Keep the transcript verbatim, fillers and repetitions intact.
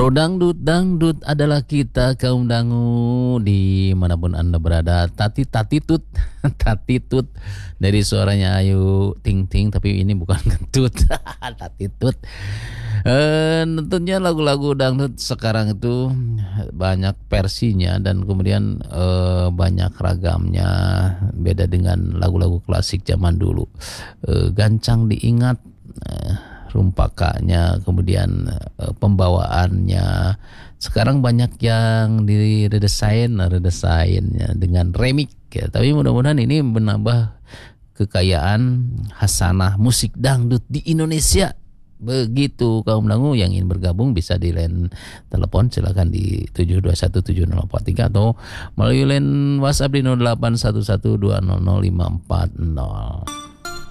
Rodangdut, dangdut adalah kita kaum dangu dimanapun Anda berada. Tati tatitut, tatitut dari suaranya Ayu Ting Ting, tapi ini bukan kentut. Tatitut. Eh, tentunya lagu-lagu dangdut sekarang itu banyak versinya dan kemudian eh, banyak ragamnya, beda dengan lagu-lagu klasik zaman dulu. Eh, gancang diingat, eh, rumpakanya, kemudian eh, pembawaannya. Sekarang banyak yang diredesain, redesainnya dengan remix ya. Tapi mudah-mudahan ini menambah kekayaan hasanah musik dangdut di Indonesia. Begitu kaum dangu yang ingin bergabung bisa di line telepon, silakan di tujuh dua satu tujuh nol empat tiga atau melalui line WhatsApp di nol delapan satu satu dua nol nol lima empat nol.